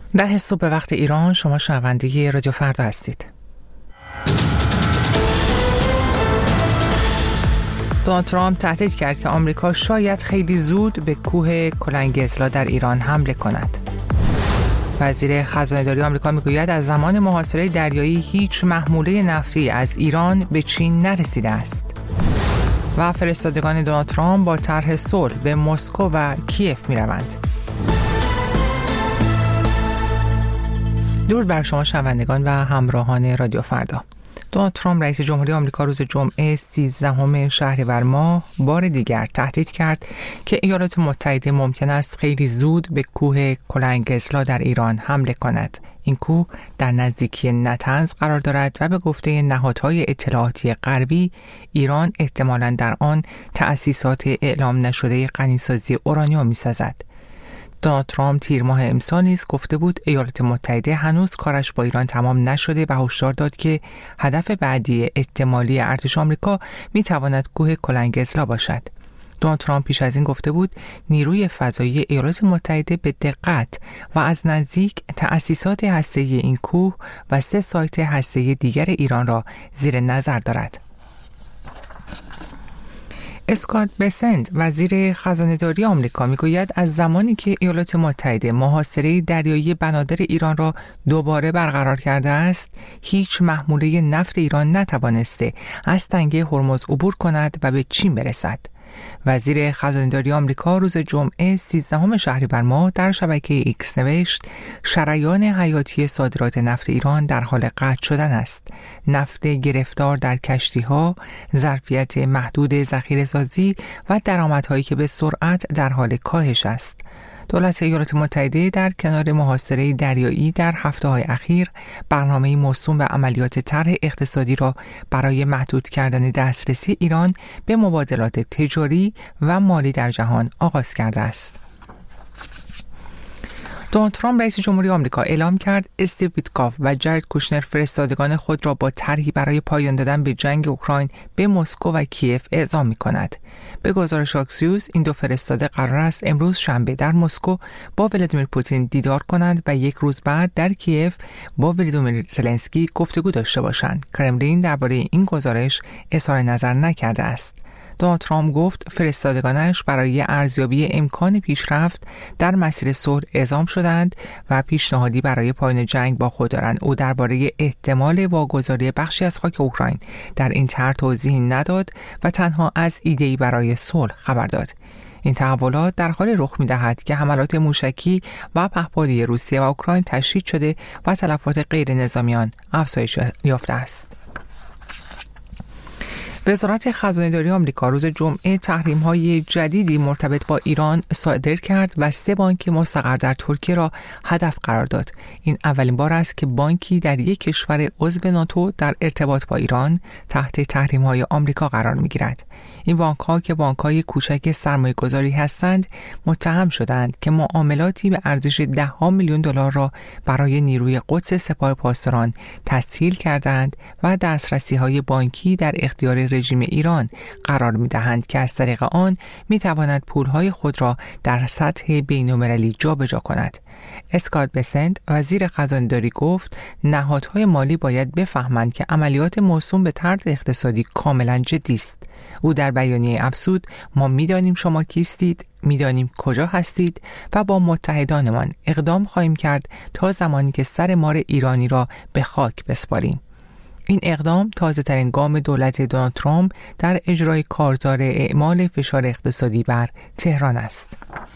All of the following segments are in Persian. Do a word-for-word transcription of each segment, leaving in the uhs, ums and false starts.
ده صبح به وقت ایران، شما شنونده رادیو فردا هستید. دونالد ترامپ تهدید کرد که آمریکا شاید خیلی زود به کوه کلنگزلا در ایران حمله کند. وزیر خزانه‌داری آمریکا میگوید از زمان محاصره دریایی هیچ محموله نفتی از ایران به چین نرسیده است. و فرستادگان دونالد ترامپ با طرح صلح به مسکو و کیف میروند. درود بر شما شنوندگان و همراهان رادیو فردا. دونالد ترامپ رئیس جمهوری آمریکا روز جمعه سیزدهم شهریور ماه بار دیگر تهدید کرد که ایالات متحده ممکن است خیلی زود به کوه کلنگزلا در ایران حمله کند. این کوه در نزدیکی نطنز قرار دارد و به گفته نهادهای اطلاعاتی غربی ایران احتمالاً در آن تأسیسات اعلام نشده غنیسازی اورانیوم می‌سازد. دونالد ترامپ تیر ماه امسال نیز گفته بود ایالات متحده هنوز کارش با ایران تمام نشده و هشدار داد که هدف بعدی احتمالی ارتش آمریکا میتواند کوه کلنگزلا باشد. دونالد ترامپ پیش از این گفته بود نیروی فضایی ایالات متحده به دقت و از نزدیک تأسیسات هسته‌ای این کوه و سه سایت هسته‌ای دیگر ایران را زیر نظر دارد. اسکات بسنت وزیر خزانه‌داری آمریکا میگوید از زمانی که ایالات متحده محاصره دریایی بنادر ایران را دوباره برقرار کرده است، هیچ محموله نفت ایران نتوانسته از تنگه هرمز عبور کند و به چین برسد. وزیر خزانه‌داری آمریکا روز جمعه سیزدهم شهریور ماه در شبکه ایکس نوشت شریان حیاتی صادرات نفت ایران در حال قطع شدن است. نفت گرفتار در کشتی‌ها، ظرفیت محدود ذخیره‌سازی و درآمدهایی که به سرعت در حال کاهش است. دولت ایالات متحده در کنار محاصره دریایی در هفته‌های اخیر برنامه موسوم به عملیات طرح اقتصادی را برای محدود کردن دسترسی ایران به مبادلات تجاری و مالی در جهان آغاز کرده است. دونالد ترامپ رئیس جمهوری آمریکا اعلام کرد استیو ویتکاف و جارد کوشنر فرستادگان خود را با طرحی برای پایان دادن به جنگ اوکراین به مسکو و کیف اعزام می‌کند. به گزارش آکسیوس این دو فرستاده قرار است امروز شنبه در مسکو با ولادیمیر پوتین دیدار کنند و یک روز بعد در کیف با ولادیمیر زلنسکی گفتگو داشته باشند. کرملین درباره این گزارش اظهار نظر نکرده است. دونالد ترامپ گفت فرستادگانش برای ارزیابی امکان پیشرفت در مسیر صلح اعزام شدند و پیشنهادی برای پایان جنگ با خود دارند. او درباره احتمال واگذاری بخشی از خاک اوکراین در این طرح توضیحی نداد و تنها از ایده‌ای برای صلح خبر داد. این تحولات در حال رخ می‌دهد که حملات موشکی و پهپادی روسیه و اوکراین تشدید شده و تلفات غیر نظامیان افزایش یافته است. وزارت خزانه‌داری آمریکا روز جمعه تحریم‌های جدیدی مرتبط با ایران صادر کرد و سه بانک مستقر در ترکیه را هدف قرار داد. این اولین بار است که بانکی در یک کشور عضو ناتو در ارتباط با ایران تحت تحریم‌های آمریکا قرار می‌گیرد. این بانک‌ها که بانک‌های کوچک سرمایه‌گذاری هستند، متهم شدند که معاملاتی به ارزش ده‌ها میلیون دلار را برای نیروی قدس سپاه پاسداران تسهیل کردند و دسترسی‌های بانکی در اختیار رژیم ایران قرار می‌دهند که از طریق آن می‌تواند پول‌های خود را در سطح بین‌المللی جابجا کند. اسکات بسنت وزیر خزانه‌داری گفت نهادهای مالی باید بفهمند که عملیات موسوم به طرد اقتصادی کاملا جدی است. او در بیانیه افزود ما می‌دانیم شما کیستید، می‌دانیم کجا هستید و با متحدانمان اقدام خواهیم کرد تا زمانی که سر مار ایرانی را به خاک بسپاریم. این اقدام تازه‌ترین گام دولت دونالد ترامپ در اجرای کارزار اعمال فشار اقتصادی بر تهران است.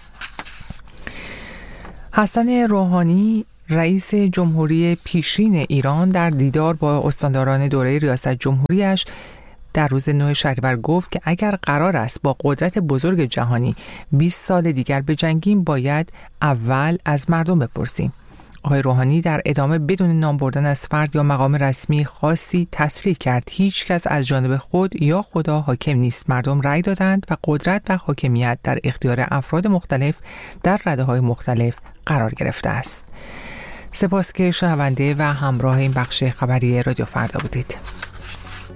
حسن روحانی رئیس جمهوری پیشین ایران در دیدار با استانداران دوره ریاست جمهوریش در روز نه شهریور گفت که اگر قرار است با قدرت بزرگ جهانی بیست سال دیگر بجنگیم باید اول از مردم بپرسیم. آقای روحانی در ادامه بدون نام بردن از فرد یا مقام رسمی خاصی تصریح کرد هیچ کس از جانب خود یا خدا حاکم نیست. مردم رأی دادند و قدرت و حاکمیت در اختیار افراد مختلف در رده‌های مختلف قرار گرفته است. سپاس که شنونده و همراه این بخش خبری رادیو فردا بودید.